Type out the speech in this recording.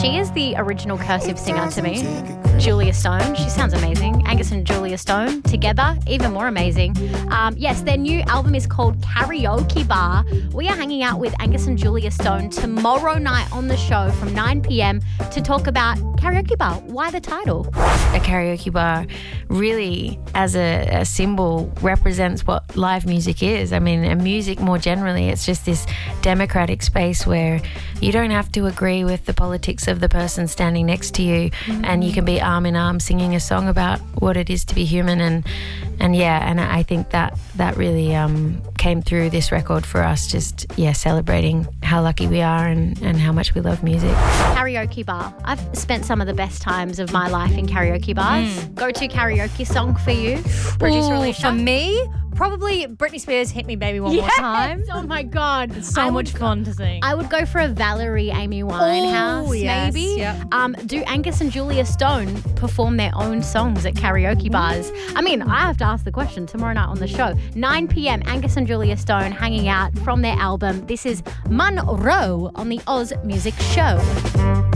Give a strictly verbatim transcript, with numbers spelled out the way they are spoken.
She is the original cursive singer to me. Julia Stone. She sounds amazing. Angus and Julia Stone together, even more amazing. Um, yes, their new album is called Karaoke Bar. We are hanging out with Angus and Julia Stone tomorrow night on the show from nine p.m. to talk about Karaoke Bar. Why the title? A karaoke bar really, as a, a symbol, represents what live music is. I mean, and music more generally, it's just this democratic space where you don't have to agree with the politics of the person standing next to you, mm-hmm. and you can be arm in arm singing a song about what it is to be human. And and yeah, and I think that that really um, came through this record for us, just yeah, celebrating how lucky we are and, and how much we love music. Karaoke bar. I've spent some of the best times of my life in karaoke bars. Mm. Go-to karaoke song for you, producer Ooh, Alicia? For me, probably Britney Spears' Hit Me Baby One yes! More Time. Oh my God. It's so I much would, fun to sing. I would go for a Valerie Amy Winehouse, Ooh, yes, maybe. yep. Um, do Angus and Julia Stone perform their own songs at karaoke bars? I mean, I have to ask the question tomorrow night on the show. nine p.m, Angus and Julia Stone hanging out from their album. This is Monroe on the Oz Music Show.